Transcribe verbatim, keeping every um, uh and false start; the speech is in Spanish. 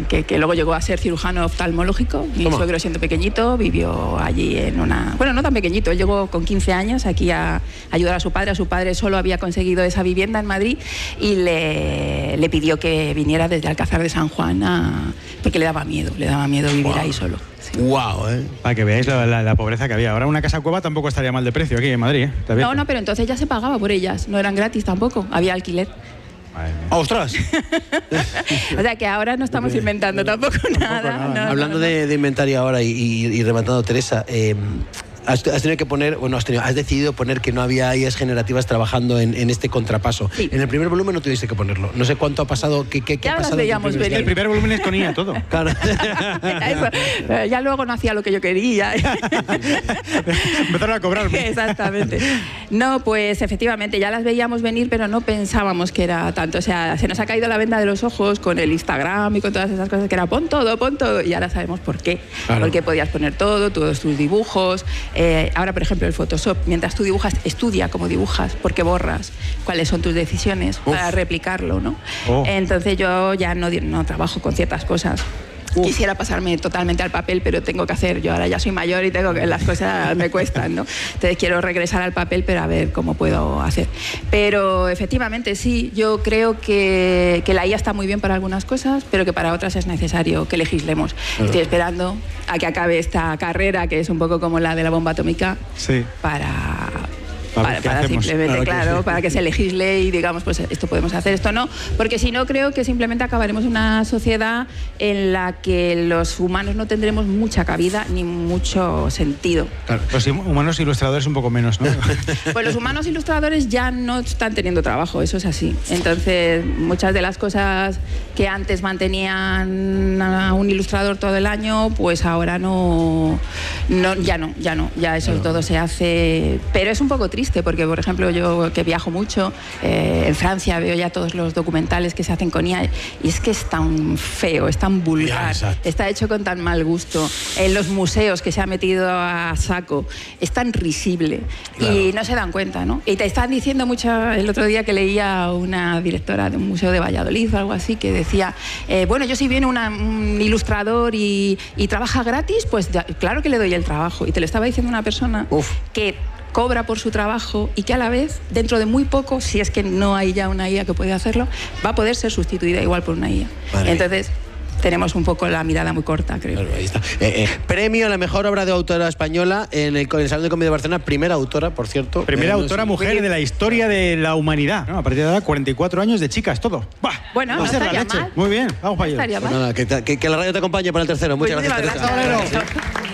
que, que luego llegó a ser cirujano oftalmológico. Mi ¿Cómo? suegro, siendo pequeñito, vivió allí en una... Bueno, no tan pequeñito, él llegó con quince años aquí a ayudar a su padre. A su padre solo había conseguido esa vivienda en Madrid y le, le pidió que viniera desde Alcázar de San Juan a, porque le daba miedo, le daba miedo vivir wow. ahí solo. Sí. Wow, ¿eh? Para que veáis la, la, la pobreza que había. Ahora una casa cueva tampoco estaría mal de precio aquí en Madrid, ¿eh? No, no, pero entonces ya se pagaba por ellas, no eran gratis tampoco, había alquiler. ¡Ostras! O sea que ahora no estamos inventando tampoco, tampoco nada. nada. No, Hablando no, no. De, de inventario ahora y, y, y rematando, Teresa, eh, has, has tenido que poner, bueno, has, tenido, has decidido poner que no había I As generativas trabajando en, en este contrapaso. Sí. En el primer volumen no tuviste que ponerlo. No sé cuánto ha pasado, qué, qué, qué ya ha pasado. Veíamos venir. El primer volumen es con I A todo. Claro. Eso. Ya luego no hacía lo que yo quería. Empezaron a cobrarme. Exactamente. No, pues efectivamente, ya las veíamos venir, pero no pensábamos que era tanto. O sea, se nos ha caído la venda de los ojos con el Instagram y con todas esas cosas que era pon todo, pon todo. Y ahora sabemos por qué. Claro. Porque podías poner todo, todos tus dibujos. Eh, ahora, por ejemplo, el Photoshop, mientras tú dibujas, estudia cómo dibujas, porque borras, cuáles son tus decisiones Uf. para replicarlo, ¿no? Oh. Entonces yo ya no, no trabajo con ciertas cosas. Uf. Quisiera pasarme totalmente al papel, pero tengo que hacer, yo ahora ya soy mayor y tengo que, las cosas me cuestan, ¿no? Entonces quiero regresar al papel, pero a ver cómo puedo hacer. Pero efectivamente sí, yo creo que, que la I A está muy bien para algunas cosas, pero que para otras es necesario que legislemos. Uh-huh. Estoy esperando a que acabe esta carrera, que es un poco como la de la bomba atómica, sí. para... Para, para simplemente, claro, claro, para que se legisle y digamos, pues esto podemos hacer, esto no, porque si no creo que simplemente acabaremos una sociedad en la que los humanos no tendremos mucha cabida ni mucho sentido. Claro, los humanos ilustradores un poco menos, ¿no? Pues los humanos ilustradores ya no están teniendo trabajo, eso es así. Entonces, muchas de las cosas que antes mantenían a un ilustrador todo el año, pues ahora no, no ya no, ya no, ya eso claro. todo se hace, pero es un poco triste. Porque, por ejemplo, yo que viajo mucho, eh, en Francia veo ya todos los documentales que se hacen con I A y es que es tan feo, es tan vulgar, ya, está hecho con tan mal gusto. En los museos que se ha metido a saco, es tan risible claro. y no se dan cuenta, ¿no? Y te están diciendo mucho, el otro día que leía a una directora de un museo de Valladolid o algo así, que decía, eh, bueno, yo si viene una, un ilustrador y, y trabaja gratis, pues ya, claro que le doy el trabajo. Y te lo estaba diciendo una persona Uf. que cobra por su trabajo y que a la vez, dentro de muy poco, si es que no hay ya una I A que puede hacerlo, va a poder ser sustituida igual por una I A. Vale. Entonces, tenemos un poco la mirada muy corta, creo. Claro, ahí está. Eh, eh, premio a la mejor obra de autora española en el, en el Salón de Comedia de Barcelona. Primera autora, por cierto. Primera eh, autora no sé. mujer de la historia de la humanidad. No, a partir de ahora, cuarenta y cuatro años de chicas, todo. ¡Bah! Bueno, no estaría mal. Muy bien, vamos para allá. Pues nada, que, que, que la radio te acompañe para el tercero. Muchas pues gracias, Teresa. Gracias.